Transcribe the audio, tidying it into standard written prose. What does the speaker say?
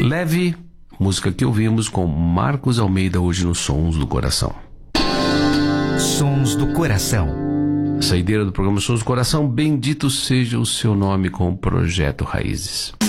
Leve, música que ouvimos com Marcos Almeida hoje no Sons do Coração. Sons do Coração. Saideira do programa Sons do Coração, bendito seja o seu nome com o Projeto Raízes.